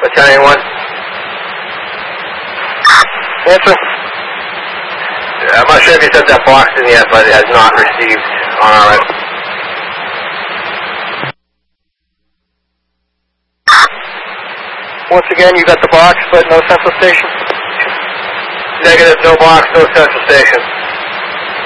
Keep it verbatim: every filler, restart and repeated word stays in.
Battalion one. Answer. I'm not sure if you sent that box in yet, but it has not received on our end. Once again, you got the box, but no central station? Negative, no box, no central station.